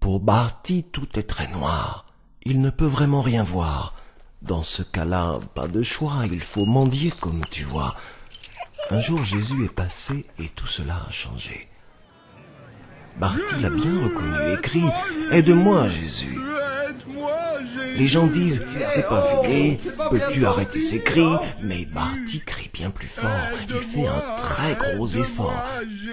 Pour Barty, tout est très noir. Il ne peut vraiment rien voir. Dans ce cas-là, pas de choix, il faut mendier comme tu vois. Un jour, Jésus est passé et tout cela a changé. Barty l'a bien reconnu et crie « Aide-moi, Jésus !» Les gens disent « C'est pas fini, peux-tu arrêter ces cris ?» Mais Barty crie bien plus fort, il fait un très gros effort.